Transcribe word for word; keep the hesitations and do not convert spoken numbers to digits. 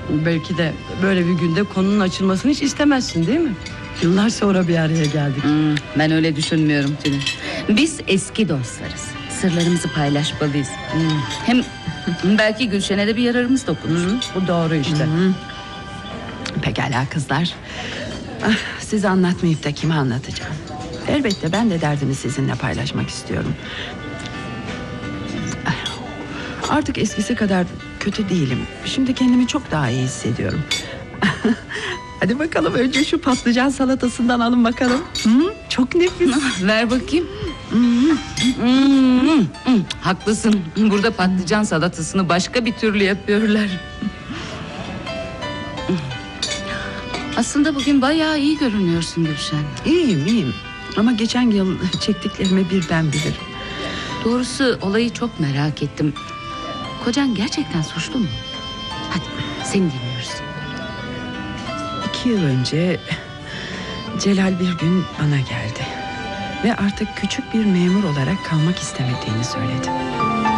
Belki de böyle bir günde konunun açılmasını hiç istemezsin, değil mi? Yıllar sonra bir araya geldik. Hmm, ben öyle düşünmüyorum Tülin. Biz eski dostlarız. Sırlarımızı paylaşmalıyız. Hmm. Hem belki Gülşen'e de bir yararımız dokunur. Hı, bu doğru işte. Hı. Pekala kızlar. Ah, size anlatmayıp da kime anlatacağım? Elbette ben de derdimi sizinle paylaşmak istiyorum. Ah, Artık eskisi kadar kötü değilim. Şimdi kendimi çok daha iyi hissediyorum. Hadi bakalım, önce şu patlıcan salatasından alın bakalım. Hı? Çok nefis. Ver bakayım. Hmm, hmm, hmm. Haklısın. Burada patlıcan salatasını başka bir türlü yapıyorlar. Aslında bugün bayağı iyi görünüyorsun Gülşen. İyiyim iyiyim. Ama geçen yıl çektiklerimi bir ben bilirim. Doğrusu olayı çok merak ettim. Kocan gerçekten suçlu mu? Hadi seni dinliyoruz. İki yıl önce Celal bir gün bana geldi. Ve artık küçük bir memur olarak kalmak istemediğini söyledi.